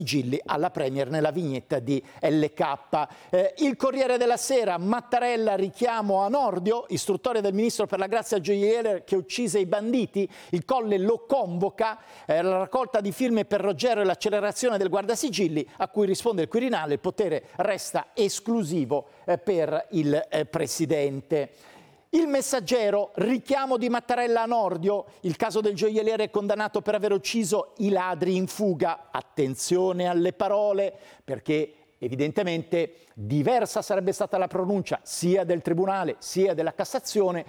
Gilli alla Premier nella vignetta di LK. Il Corriere della Sera, Mattarella, richiamo a Nordio, istruttoria del ministro per la grazia gioielliere che uccise i banditi, il Colle lo convoca, la raccolta di firme per Roggero e l'accelerazione del guardasigilli, a cui risponde il Quirinale, il potere resta esclusivo per il Presidente. Il Messaggero, richiamo di Mattarella a Nordio, il caso del gioielliere condannato per aver ucciso i ladri in fuga. Attenzione alle parole, perché evidentemente diversa sarebbe stata la pronuncia sia del Tribunale sia della Cassazione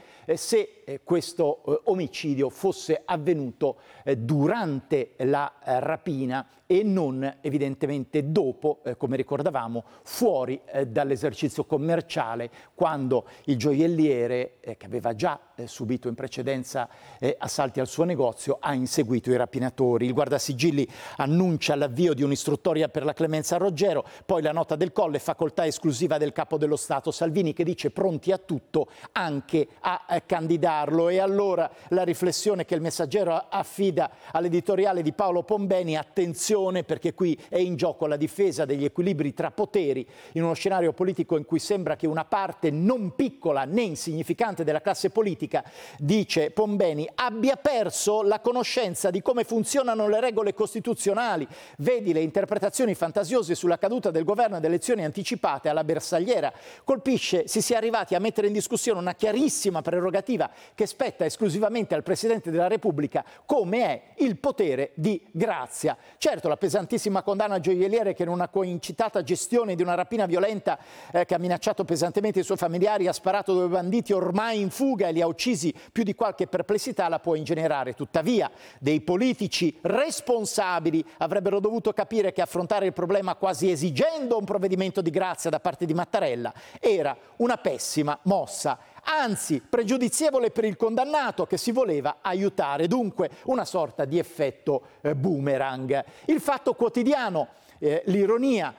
se questo omicidio fosse avvenuto durante la rapina e non evidentemente dopo, come ricordavamo, fuori dall'esercizio commerciale, quando il gioielliere, che aveva già subito in precedenza assalti al suo negozio, ha inseguito i rapinatori. Il guardasigilli annuncia l'avvio di un'istruttoria per la clemenza a Roggero, poi la nota del Colle, facoltà esclusiva del Capo dello Stato Salvini, che dice pronti a tutto, anche a candidarlo. E allora la riflessione che il Messaggero affida all'editoriale di Paolo Pombeni: attenzione, perché qui è in gioco la difesa degli equilibri tra poteri in uno scenario politico in cui sembra che una parte non piccola né insignificante della classe politica, dice Pombeni, abbia perso la conoscenza di come funzionano le regole costituzionali. Vedi le interpretazioni fantasiose sulla caduta del governo e delle elezioni anticipate alla bersagliera. Colpisce si sia arrivati a mettere in discussione una chiarissima prerogativa che spetta esclusivamente al Presidente della Repubblica, come è il potere di grazia. Certo, la pesantissima condanna al gioielliere, che in una coincitata gestione di una rapina violenta che ha minacciato pesantemente i suoi familiari, ha sparato due banditi ormai in fuga e li ha uccisi, più di qualche perplessità la può ingenerare. Tuttavia, dei politici responsabili avrebbero dovuto capire che affrontare il problema quasi esigendo un provvedimento di grazia da parte di Mattarella era una pessima mossa, anzi pregiudizievole per il condannato che si voleva aiutare, dunque una sorta di effetto boomerang. Il Fatto Quotidiano, l'ironia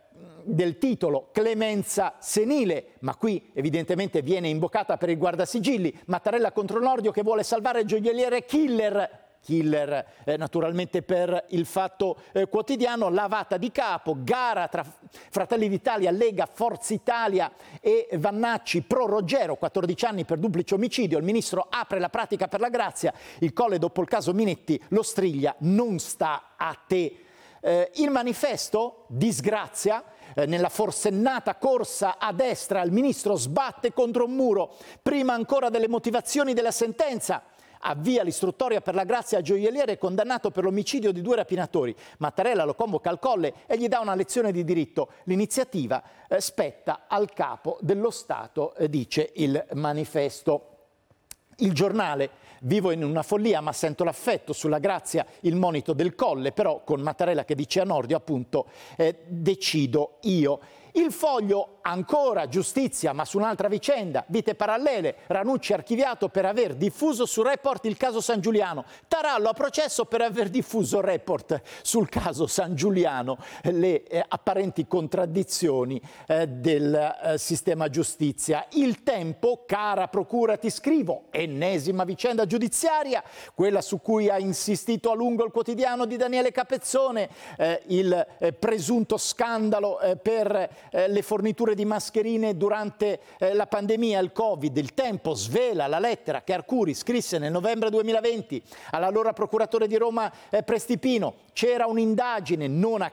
del titolo, clemenza senile, ma qui evidentemente viene invocata per il guardasigilli. Mattarella contro Nordio che vuole salvare il gioielliere killer naturalmente per il Fatto Quotidiano, lavata di capo, gara tra Fratelli d'Italia, Lega, Forza Italia e Vannacci pro Roggero, 14 anni per duplice omicidio, il ministro apre la pratica per la grazia, il Colle dopo il caso Minetti lo striglia, non sta a te. Il Manifesto, disgrazia, nella forsennata corsa a destra il ministro sbatte contro un muro, prima ancora delle motivazioni della sentenza. Avvia l'istruttoria per la grazia a gioielliere condannato per l'omicidio di 2 rapinatori. Mattarella lo convoca al Colle e gli dà una lezione di diritto. L'iniziativa spetta al Capo dello Stato, dice il Manifesto. Il Giornale, vivo in una follia ma sento l'affetto, sulla grazia il monito del Colle, però con Mattarella che dice a Nordio appunto decido io. Il Foglio, ancora giustizia, ma su un'altra vicenda, vite parallele, Ranucci archiviato per aver diffuso su Report il caso San Giuliano, Tarallo a processo per aver diffuso Report sul caso San Giuliano, le apparenti contraddizioni del sistema giustizia. Il Tempo, cara procura ti scrivo, ennesima vicenda giudiziaria, quella su cui ha insistito a lungo il quotidiano di Daniele Capezzone, il presunto scandalo per le forniture di mascherine durante la pandemia, il Covid. Il Tempo svela la lettera che Arcuri scrisse nel novembre 2020 all'allora procuratore di Roma Prestipino. C'era un'indagine, non a